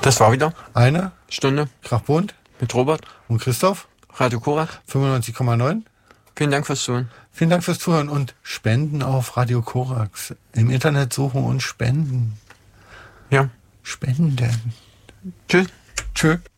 Das war wieder eine Stunde Krachbund mit Robert und Christoph, Radio Korak. 95,9. Vielen Dank fürs Zuhören. Vielen Dank fürs Zuhören und Spenden auf Radio Korax. Im Internet suchen und spenden. Ja. Spenden. Tschüss. Tschö.